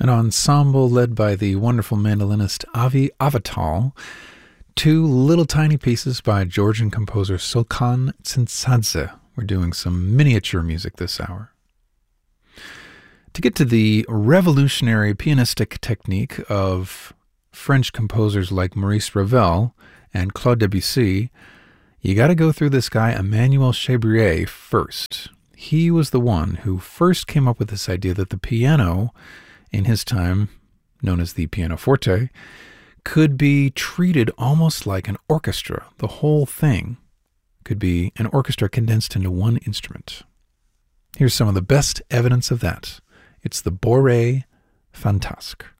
an ensemble led by the wonderful mandolinist Avi Avital, two little tiny pieces by Georgian composer Sulkan Tsintsadze. We're doing some miniature music this hour. To get to the revolutionary pianistic technique of French composers like Maurice Ravel and Claude Debussy, you got to go through this guy Emmanuel Chabrier first. He was the one who first came up with this idea that the piano, in his time known as the pianoforte, could be treated almost like an orchestra. The whole thing could be an orchestra condensed into one instrument. Here's some of the best evidence of that. It's the Bourrée Fantasque.